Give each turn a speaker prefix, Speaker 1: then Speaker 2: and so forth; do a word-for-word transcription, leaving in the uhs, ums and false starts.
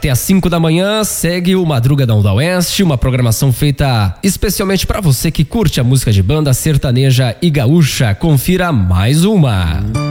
Speaker 1: Até às cinco da manhã segue o Madrugadão da Oeste, uma programação feita especialmente para você que curte a música de banda sertaneja e gaúcha. Confira mais uma.